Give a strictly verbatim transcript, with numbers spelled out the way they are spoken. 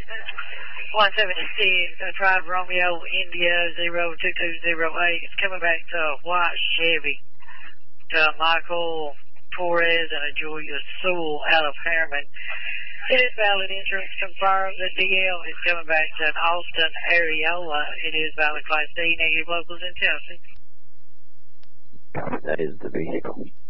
one seventy-six, uh, Tribe Romeo, India, zero two two zero eight. It's coming back to a white Chevy. To Michael Torres and a Julia Sewell out of Harriman. It is valid insurance confirmed. The D L is coming back to an Austin Areola. It is valid Class D, negative locals in Tennessee. That is the vehicle.